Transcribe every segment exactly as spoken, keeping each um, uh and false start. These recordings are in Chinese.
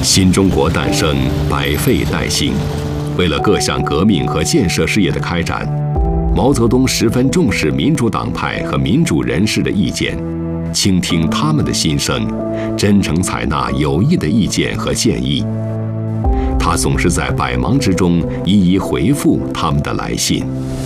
新中国诞生，百废待兴。为了各项革命和建设事业的开展，毛泽东十分重视民主党派和民主人士的意见，倾听他们的心声，真诚采纳有益的意见和建议。他总是在百忙之中一一回复他们的来信。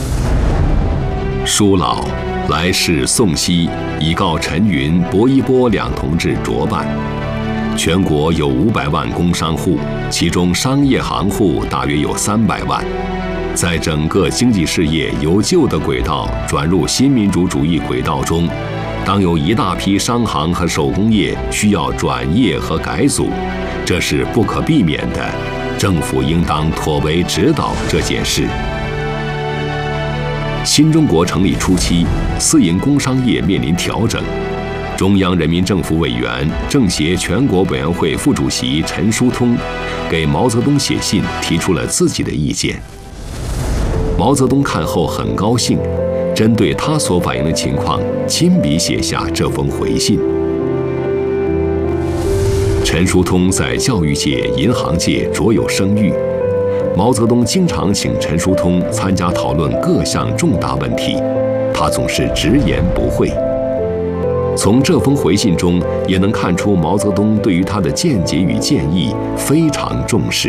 书老来世宋熙，已告陈云、薄一波两同志着办。全国有五百万工商户，其中商业行户大约有三百万。在整个经济事业由旧的轨道转入新民主主义轨道中，当有一大批商行和手工业需要转业和改组，这是不可避免的。政府应当妥为指导这件事。新中国成立初期，私营工商业面临调整。中央人民政府委员、政协全国委员会副主席陈叔通给毛泽东写信，提出了自己的意见。毛泽东看后很高兴，针对他所反映的情况，亲笔写下这封回信。陈叔通在教育界、银行界卓有声誉，毛泽东经常请陈叔通参加讨论各项重大问题，他总是直言不讳。从这封回信中也能看出毛泽东对于他的见解与建议非常重视。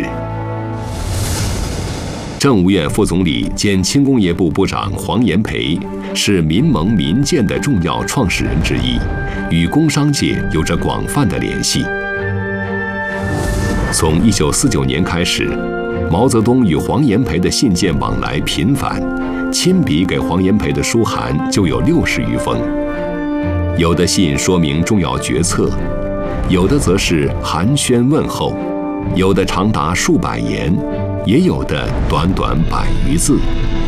政务院副总理兼轻工业部部长黄炎培是民盟民建的重要创始人之一，与工商界有着广泛的联系。从一九四九年开始，毛泽东与黄炎培的信件往来频繁，亲笔给黄炎培的书函就有六十余封。有的信说明重要决策，有的则是寒暄问候，有的长达数百言，也有的短短百余字。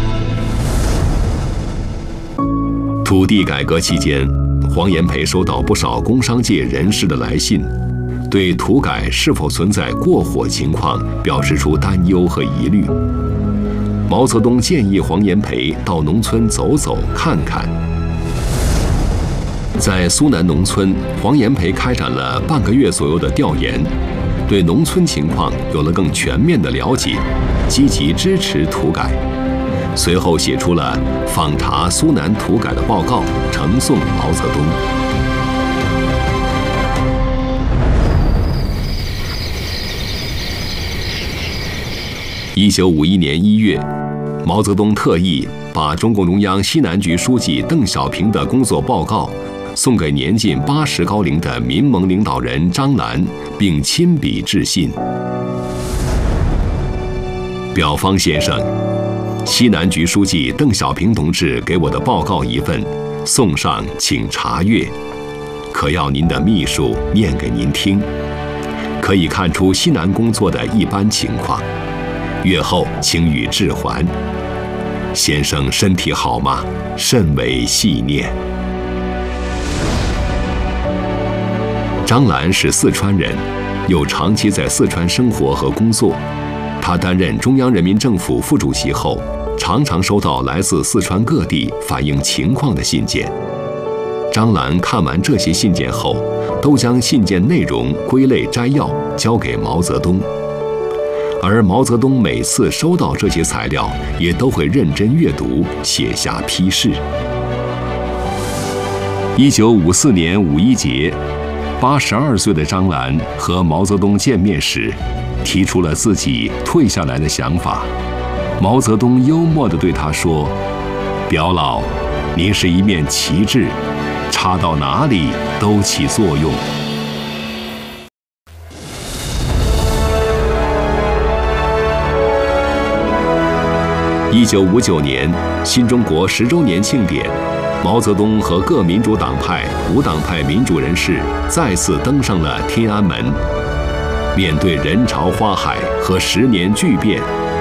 土地改革期间，黄炎培收到不少工商界人士的来信，对土改是否存在过火情况表示出担忧和疑虑。毛泽东建议黄炎培到农村走走看看。在苏南农村，黄炎培开展了半个月左右的调研，对农村情况有了更全面的了解，积极支持土改。随后写出了访查苏南土改的报告，呈送毛泽东。一九五一年一月，毛泽东特意把中共中央西南局书记邓小平的工作报告送给年近八十高龄的民盟领导人张澜，并亲笔致信。表方先生，西南局书记邓小平同志给我的报告一份，送上，请查阅。可要您的秘书念给您听，可以看出西南工作的一般情况。阅后请予致还。先生身体好吗？甚为系念。张澜是四川人，又长期在四川生活和工作。他担任中央人民政府副主席后，常常收到来自四川各地反映情况的信件。张澜看完这些信件后，都将信件内容归类摘要交给毛泽东。而毛泽东每次收到这些材料，也都会认真阅读，写下批示。一九五四年五一节，八十二岁的张澜和毛泽东见面时，提出了自己退下来的想法。毛泽东幽默地对他说：“表老，您是一面旗帜，插到哪里都起作用。”一九五九年，新中国十周年庆典，毛泽东和各民主党派、无党派民主人士再次登上了天安门。面对人潮花海和十年巨变，